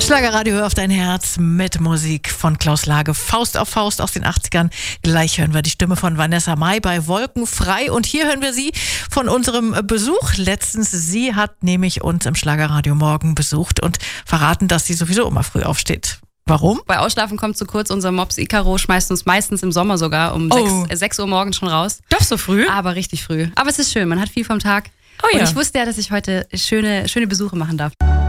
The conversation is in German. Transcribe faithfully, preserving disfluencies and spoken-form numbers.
Schlagerradio, hör auf dein Herz mit Musik von Klaus Lage. Faust auf Faust aus den achtzigern. Gleich hören wir die Stimme von Vanessa Mai bei Wolkenfrei. Und hier hören wir sie von unserem Besuch letztens. Sie hat nämlich uns im Schlagerradio morgen besucht und verraten, dass sie sowieso immer früh aufsteht. Warum? Bei Ausschlafen kommt zu kurz. Unser Mops Icaro schmeißt uns meistens im Sommer sogar um Oh. sechs Uhr morgens schon raus. Doch so früh? Aber richtig früh. Aber es ist schön, man hat viel vom Tag. Oh ja. Und ich wusste ja, dass ich heute schöne, schöne Besuche machen darf.